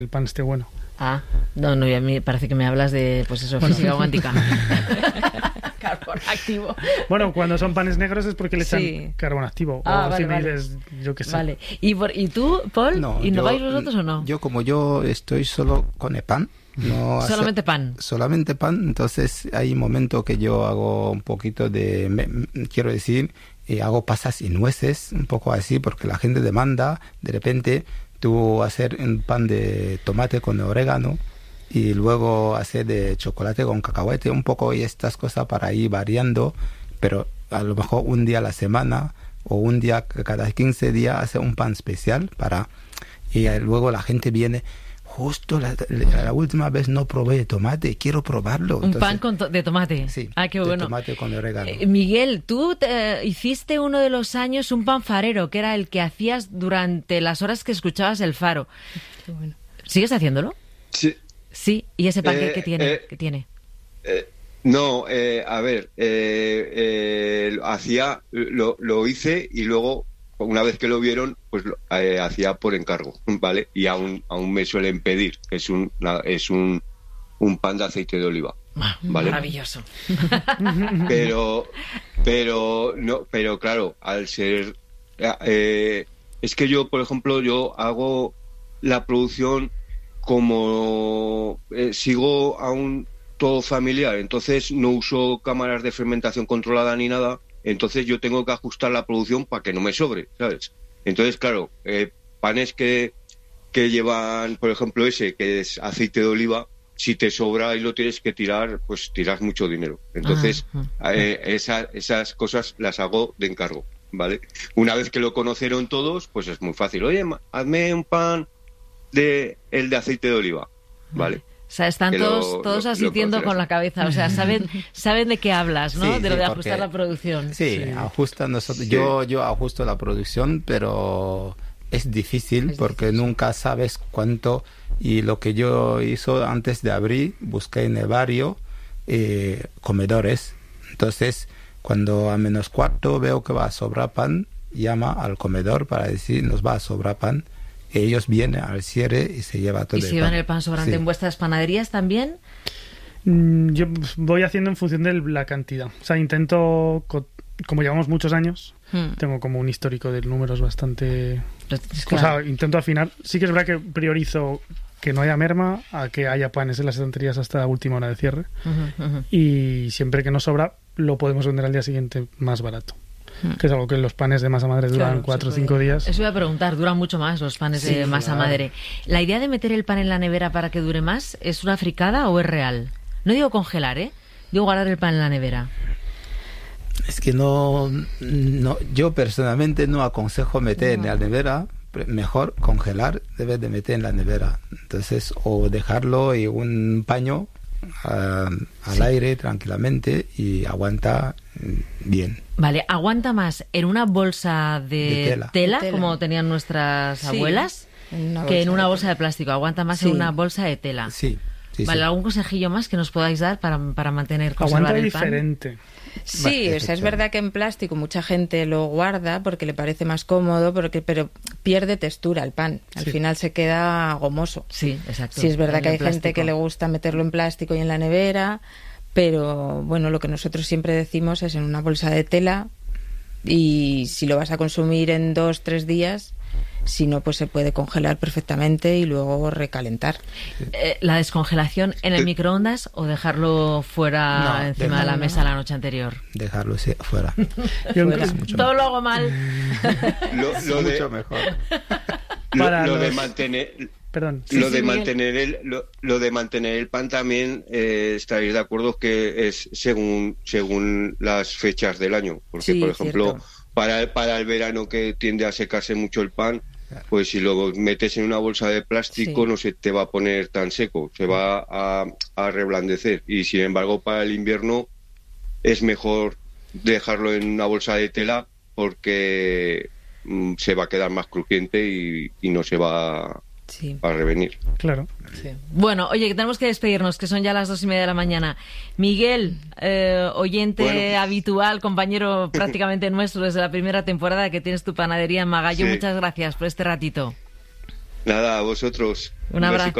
el pan esté bueno. Ah, no, y a mí parece que me hablas de, pues eso, física cuántica. Carbón activo. Bueno, cuando son panes negros es porque le echan Sí. carbón activo. Vale, si me vale. dices, yo qué sé. Vale. ¿Y tú, Paul? No, ¿Innováis vosotros o no? Yo estoy solo con el pan. No Solamente pan. Solamente pan. Entonces hay momentos que yo hago un poquito quiero decir, hago pasas y nueces, un poco así, porque la gente demanda. De repente tú hacer un pan de tomate con orégano y luego hacer de chocolate con cacahuete, un poco, y estas cosas para ir variando, pero a lo mejor un día a la semana o un día cada 15 días hace un pan especial y luego la gente viene. Justo la última vez no probé tomate, quiero probarlo. Un pan de tomate. Sí, ah, qué de bueno. tomate con orégano. Miguel, tú hiciste uno de los años un pan farero, que era el que hacías durante las horas que escuchabas el faro. Qué bueno. ¿Sigues haciéndolo? Sí. Sí, ¿y ese pan qué tiene? ¿Qué tiene? No, a ver, lo hice y luego, una vez que lo vieron, pues hacía por encargo, ¿vale? Y aún me suelen pedir, es un pan de aceite de oliva, ¿vale? Maravilloso. Pero claro, al ser, es que yo, por ejemplo, yo hago la producción como sigo aún todo familiar, entonces no uso cámaras de fermentación controlada ni nada. Entonces yo tengo que ajustar la producción para que no me sobre, ¿sabes? Entonces, claro, panes que llevan, por ejemplo, ese, que es aceite de oliva, si te sobra y lo tienes que tirar, pues tiras mucho dinero. Entonces, esas cosas las hago de encargo, ¿vale? Una vez que lo conocieron todos, pues es muy fácil. Oye, hazme un pan de aceite de oliva, ¿vale? O sea, están todos asistiendo con la cabeza. O sea, saben de qué hablas, ¿no? Sí, de lo de porque, ajustar la producción. Sí, ajustan nosotros. Sí. Yo ajusto la producción, pero es difícil porque nunca sabes cuánto. Y lo que yo hice antes de abrir, busqué en el barrio comedores. Entonces, cuando a -4 veo que va a sobrar pan, llama al comedor para decir, nos va a sobrar pan. Ellos vienen al cierre y se lleva todo el pan. ¿Y se llevan el pan sobrante en vuestras panaderías también? Yo voy haciendo en función de la cantidad. O sea, intento, como llevamos muchos años, tengo como un histórico de números bastante... Claro. O sea, intento afinar. Sí que es verdad que priorizo que no haya merma a que haya panes en las estanterías hasta la última hora de cierre. Y siempre que nos sobra, lo podemos vender al día siguiente más barato. Que es algo que los panes de masa madre duran 4 o 5 días. Eso iba a preguntar, duran mucho más los panes de masa madre. ¿La idea de meter el pan en la nevera para que dure más es una fricada o es real? No digo congelar, digo guardar el pan en la nevera. Es que no, yo personalmente no aconsejo meter en la nevera. Mejor congelar, debes de meter en la nevera. Entonces, o dejarlo en un paño al aire tranquilamente y aguanta bien. Vale, ¿aguanta más en una bolsa de tela, como tenían nuestras abuelas, que en una bolsa de plástico? ¿Aguanta más en una bolsa de tela? Sí. Vale, ¿algún consejillo más que nos podáis dar para mantener, conservar el pan? Diferente. Sí, o sea, es verdad que en plástico mucha gente lo guarda porque le parece más cómodo, pero pierde textura el pan. Al final se queda gomoso. Sí, exacto. Sí, es verdad que hay gente que le gusta meterlo en plástico y en la nevera, pero bueno, lo que nosotros siempre decimos es en una bolsa de tela, y si lo vas a consumir en 2-3 días, si no, pues se puede congelar perfectamente y luego recalentar. ¿La descongelación en el microondas o dejarlo fuera encima de la mesa la noche anterior? Dejarlo fuera. Todo lo hago mal. Mucho mejor. Lo de mantener... Perdón. Lo de mantener el pan también estaréis de acuerdo que es según las fechas del año, porque por ejemplo para el verano, que tiende a secarse mucho el pan, pues si lo metes en una bolsa de plástico no se te va a poner tan seco, se va a reblandecer, y sin embargo para el invierno es mejor dejarlo en una bolsa de tela porque se va a quedar más crujiente y no se va a revenir. Claro. Sí. Bueno, oye, que tenemos que despedirnos, que son ya las 2:30 de la mañana. Miguel, oyente habitual, compañero prácticamente nuestro desde la primera temporada que tienes tu panadería en Magallo, muchas gracias por este ratito. Nada, a vosotros. Un abrazo.